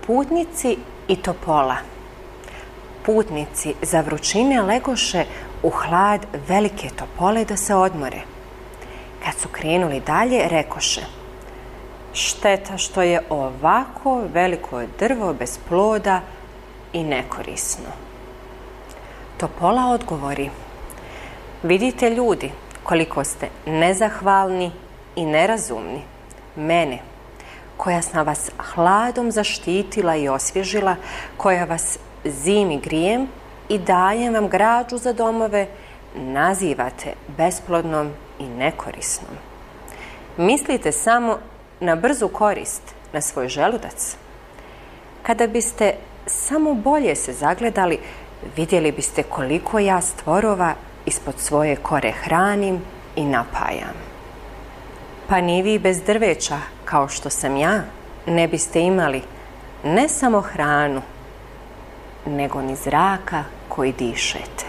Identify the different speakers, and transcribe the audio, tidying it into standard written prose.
Speaker 1: putnici i topola. Putnici za vrućine legoše u hlad velike topole da se odmore. Kad su krenuli dalje, rekoše: šteta što je ovako veliko drvo bez ploda i nekorisno. Topola odgovori: vidite ljudi, koliko ste nezahvalni i nerazumni. Mene, koja sam vas hladom zaštitila i osvježila, koja vas zimi grijem i dajem vam građu za domove, nazivate besplodnom i nekorisnom. Mislite samo na brzu korist, na svoj želudac. Kada biste samo bolje se zagledali, vidjeli biste koliko ja stvorova ispod svoje kore hranim i napajam. Pa ni vi bez drveća, kao što sam ja, ne biste imali ne samo hranu, nego ni zraka koji dišete.